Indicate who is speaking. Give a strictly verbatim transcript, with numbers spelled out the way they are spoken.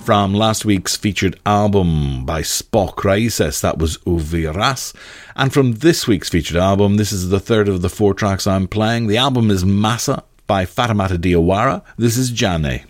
Speaker 1: from last week's featured album by Spock Raíces, that was O Verás. And from this week's featured album, this is the third of the four tracks I'm playing. The album is Massa by Fatoumata Diawara. This is Jane.